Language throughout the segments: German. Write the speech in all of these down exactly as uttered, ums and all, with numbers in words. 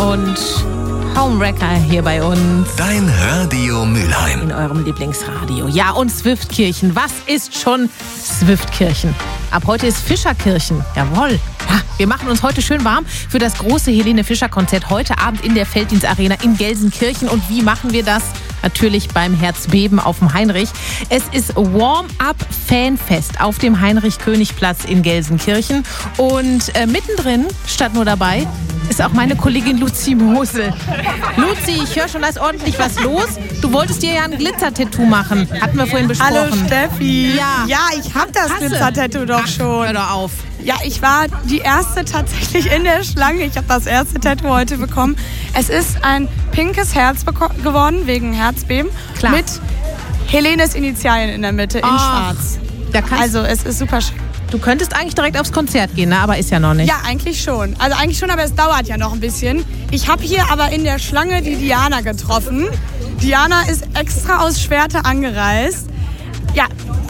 und Homewrecker hier bei uns. Dein Radio Mülheim. In eurem Lieblingsradio. Ja, und Zwiftkirchen. Was ist schon Zwiftkirchen? Ab heute ist Fischerkirchen. Jawohl. Ja, wir machen uns heute schön warm für das große Helene Fischer-Konzert heute Abend in der Felddienstarena in Gelsenkirchen. Und wie machen wir das? Natürlich beim Herzbeben auf dem Heinrich. Es ist Warm-Up-Fanfest auf dem Heinrich-König-Platz in Gelsenkirchen. Und äh, mittendrin, statt nur dabei, ist auch meine Kollegin Luzi Mosel. Luzi, ich höre schon, da ist ordentlich was los. Du wolltest dir ja ein Glitzer-Tattoo machen. Hatten wir vorhin besprochen. Hallo Steffi. Ja, ja ich habe das Glitzer-Tattoo doch schon. Hör doch auf. Ja, ich war die erste tatsächlich in der Schlange. Ich habe das erste Tattoo heute bekommen. Es ist ein pinkes Herz beko- geworden, wegen Herzbeben. Klar. Mit Helenes Initialien in der Mitte, in Oh, schwarz. Da kannst, Also es ist super schön. du könntest eigentlich direkt aufs Konzert gehen, ne? Aber ist ja noch nicht. Ja, eigentlich schon. Also eigentlich schon, aber es dauert ja noch ein bisschen. Ich habe hier aber in der Schlange die Diana getroffen. Diana ist extra aus Schwerte angereist. Ja,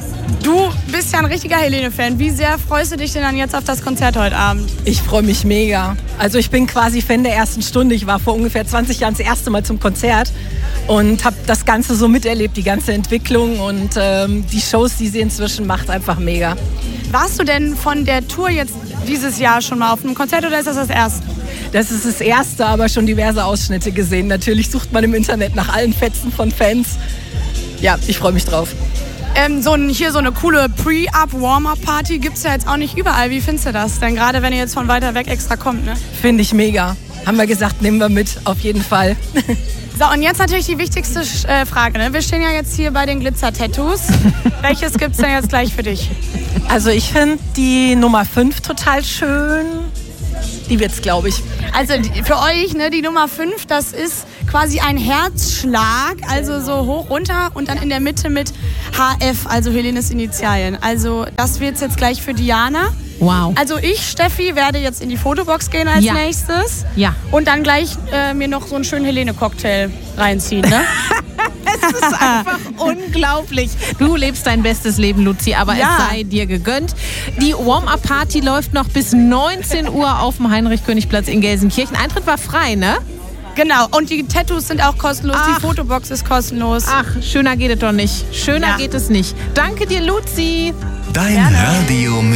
du bist ja ein richtiger Helene-Fan. Wie sehr freust du dich denn dann jetzt auf das Konzert heute Abend? Ich freue mich mega. Also ich bin quasi Fan der ersten Stunde. Ich war vor ungefähr zwanzig Jahren das erste Mal zum Konzert und habe das Ganze so miterlebt, die ganze Entwicklung und ähm, die Shows, die sie inzwischen macht, einfach mega. Warst du denn von der Tour jetzt dieses Jahr schon mal auf einem Konzert oder ist das das erste? Das ist das erste, aber schon diverse Ausschnitte gesehen. Natürlich sucht man im Internet nach allen Fetzen von Fans. Ja, ich freue mich drauf. Ähm, so ein, hier so eine coole Pre-Up-Warm-Up-Party gibt es ja jetzt auch nicht überall. Wie findest du das? Denn gerade wenn ihr jetzt von weiter weg extra kommt, ne? Finde ich mega. Haben wir gesagt, nehmen wir mit, auf jeden Fall. So, und jetzt natürlich die wichtigste äh, Frage. Ne? Wir stehen ja jetzt hier bei den Glitzer-Tattoos. Welches gibt es denn jetzt gleich für dich? Also ich finde die Nummer fünf total schön. Die wird's, glaube ich. Also die, für euch, ne, die Nummer fünf, das ist quasi ein Herzschlag, also so hoch runter und dann in der Mitte mit H F, also Helenes Initialien. Also das wird's jetzt gleich für Diana. Wow. Also ich, Steffi, werde jetzt in die Fotobox gehen als Ja. nächstes. Ja. Und dann gleich äh, mir noch so einen schönen Helene-Cocktail reinziehen, ne? Es ist einfach unglaublich. Du lebst dein bestes Leben, Luzi, aber Ja. es sei dir gegönnt. Die Warm-Up-Party läuft noch bis neunzehn Uhr auf dem Heinrich-König-Platz in Gelsenkirchen. Eintritt war frei, ne? Genau. Und die Tattoos sind auch kostenlos. Ach. Die Fotobox ist kostenlos. Ach, schöner geht es doch nicht. Schöner Ja. geht es nicht. Danke dir, Luzi. Dein Gerne. Radio Mülheim.